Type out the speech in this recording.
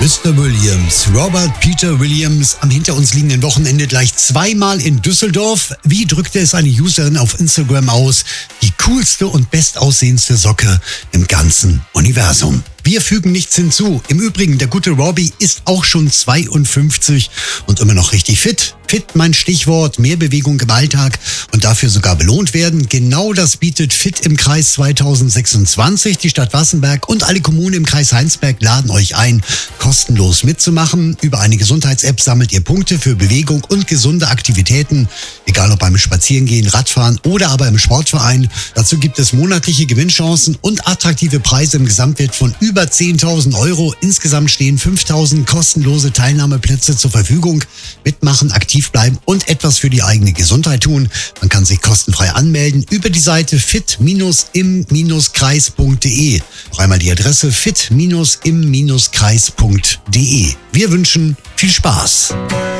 Mr. Williams, Robert Peter Williams, am hinter uns liegenden Wochenende gleich zweimal in Düsseldorf. Wie drückte es eine Userin auf Instagram aus? Die coolste und bestaussehendste Socke im ganzen Universum. Wir fügen nichts hinzu. Im Übrigen, der gute Robbie ist auch schon 52 und immer noch richtig fit. Fit, mein Stichwort, mehr Bewegung im Alltag und dafür sogar belohnt werden. Genau das bietet Fit im Kreis 2026. Die Stadt Wassenberg und alle Kommunen im Kreis Heinsberg laden euch ein, kostenlos mitzumachen. Über eine Gesundheits-App sammelt ihr Punkte für Bewegung und gesunde Aktivitäten, egal ob beim Spazierengehen, Radfahren oder aber im Sportverein. Dazu gibt es monatliche Gewinnchancen und attraktive Preise im Gesamtwert von über 10.000 Euro. Insgesamt stehen 5.000 kostenlose Teilnahmeplätze zur Verfügung. Mitmachen, aktiv bleiben und etwas für die eigene Gesundheit tun. Man kann sich kostenfrei anmelden über die Seite fit-im-kreis.de. Noch einmal die Adresse fit-im-kreis.de. Wir wünschen viel Spaß.